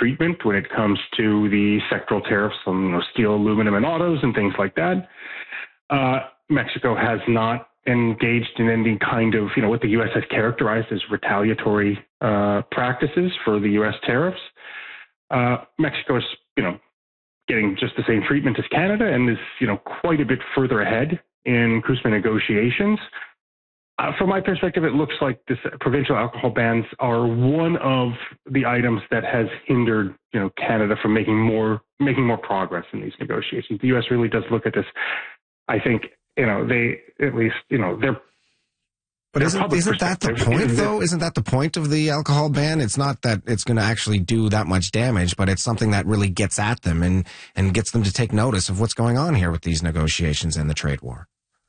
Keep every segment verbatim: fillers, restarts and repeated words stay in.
treatment when it comes to the sectoral tariffs on you know, steel, aluminum, and autos and things like that. Uh, Mexico has not engaged in any kind of, you know, what the U S has characterized as retaliatory uh, practices for the U S tariffs. Uh, Mexico is, you know, getting just the same treatment as Canada and is, you know, quite a bit further ahead in CUSMA negotiations. Uh, from my perspective, it looks like this provincial alcohol bans are one of the items that has hindered, you know, Canada from making more making more progress in these negotiations. The U S really does look at this. I think, you know, they at least, you know, they're. But isn't isn't that the point, though? Isn't that the point of the alcohol ban? It's not that it's going to actually do that much damage, but it's something that really gets at them and and gets them to take notice of what's going on here with these negotiations and the trade war.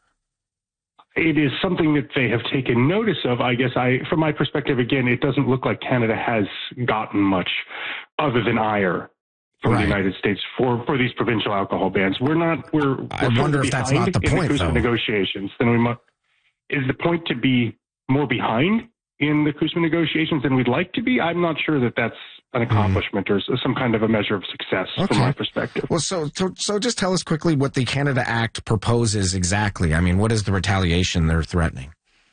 It is something that they have taken notice of. I guess I, from my perspective, again, it doesn't look like Canada has gotten much other than ire from right. the United States for, for these provincial alcohol bans. We're not, we're, we're I wonder if that's not the point, in the though. negotiations. Then we must, is the point to be more behind in the CUSMA negotiations than we'd like to be? I'm not sure that that's an accomplishment mm. or some kind of a measure of success okay. from my perspective. Well, so, so so just tell us quickly what the Canada Act proposes exactly. I mean, what is the retaliation they're threatening?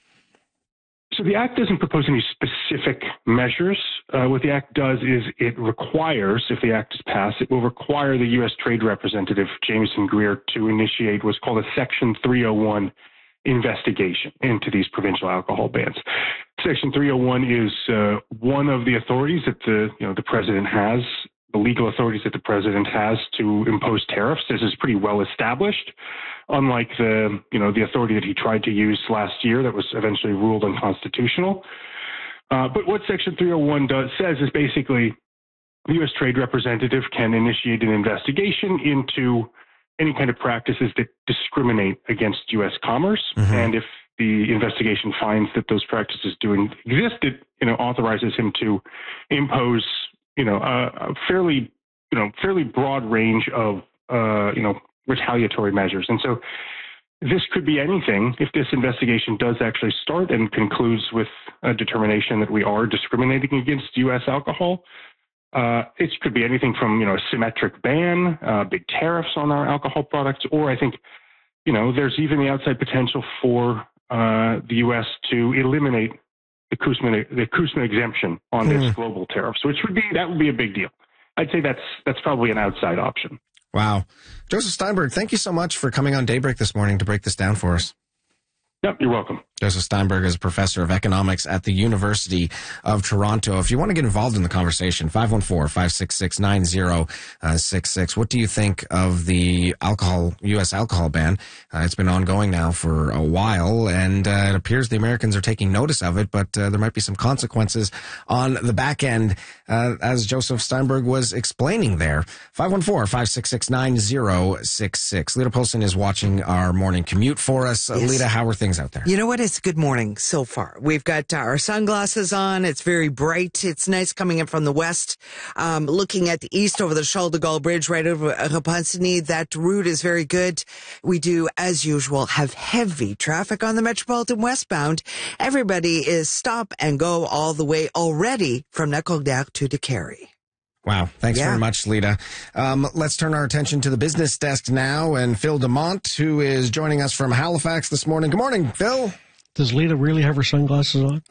So the Act doesn't propose any specific measures. Uh, what the Act does is it requires, if the Act is passed, it will require the U S Trade Representative, Jameson Greer, to initiate what's called a Section three oh one investigation into these provincial alcohol bans. Section three oh one is uh, one of the authorities that the you know the president has, the legal authorities that the president has to impose tariffs. This is pretty well established, unlike the you know the authority that he tried to use last year that was eventually ruled unconstitutional. Uh, but what Section three oh one does says is basically the U S Trade Representative can initiate an investigation into any kind of practices that discriminate against U S commerce. Mm-hmm. And if the investigation finds that those practices do exist, it, you know, authorizes him to impose, you know, a, a fairly, you know, fairly broad range of, uh, you know, retaliatory measures. And so this could be anything. If this investigation does actually start and concludes with a determination that we are discriminating against U S alcohol, Uh, it could be anything from, you know, a symmetric ban, uh, big tariffs on our alcohol products, or I think, you know, there's even the outside potential for uh, the U S to eliminate the CUSMA, the CUSMA exemption on mm. this global tariffs, which would be, that would be a big deal. I'd say that's, that's probably an outside option. Wow. Joseph Steinberg, thank you so much for coming on Daybreak this morning to break this down for us. Yep, you're welcome. Joseph Steinberg is a professor of economics at the University of Toronto. If you want to get involved in the conversation, five one four, five six six, nine zero six six. What do you think of the alcohol, U S alcohol ban? Uh, it's been ongoing now for a while, and uh, it appears the Americans are taking notice of it, but uh, there might be some consequences on the back end, uh, as Joseph Steinberg was explaining there. five one four, five six six, nine zero six six. Lita Polson is watching our morning commute for us. Uh, yes. Lita, how are things out there? You know what? It's good morning so far. We've got uh, our sunglasses on. It's very bright. It's nice coming in from the west. Um, looking at the east over the Charles de Gaulle Bridge right over Repentigny. That route is very good. We do, as usual, have heavy traffic on the Metropolitan westbound. Everybody is stop and go all the way already from Necoderre to Décarie. Wow. Thanks yeah. very much, Lita. Um, let's turn our attention to the business desk now, and Phil Demont, who is joining us from Halifax this morning. Good morning, Phil. Does Lita really have her sunglasses on?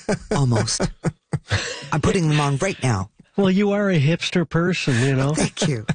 Almost. I'm putting them on right now. Well, you are a hipster person, you know. Thank you.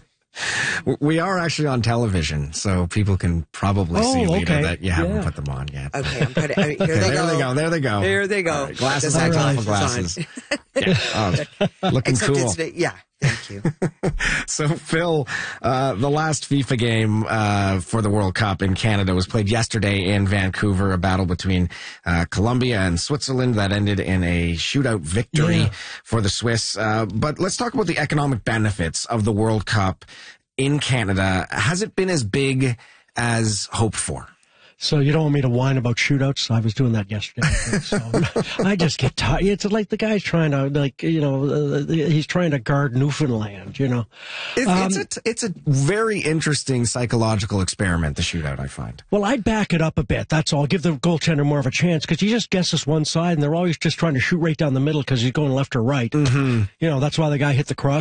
We are actually on television, so people can probably oh, see, Lita, okay. that you haven't yeah. put them on yet. Okay, I'm putting. Uh, here okay, they there go. they go. There they go. There they go. Right, glasses on on, glasses. yeah. Oh, looking Except cool. It's, yeah. Thank you. So, Phil, uh, the last FIFA game uh, for the World Cup in Canada was played yesterday in Vancouver, a battle between uh, Colombia and Switzerland that ended in a shootout victory yeah. for the Swiss. Uh, but let's talk about the economic benefits of the World Cup in Canada. Has it been as big as hoped for? So you don't want me to whine about shootouts? I was doing that yesterday. So I just get tired. It's like the guy's trying to, like, you know, uh, he's trying to guard Newfoundland, you know. It, um, it's, a, it's a very interesting psychological experiment, the shootout, I find. Well, I'd back it up a bit. That's all. Give the goaltender more of a chance, because he just guesses one side, and they're always just trying to shoot right down the middle because he's going left or right. Mm-hmm. You know, that's why the guy hit the cross.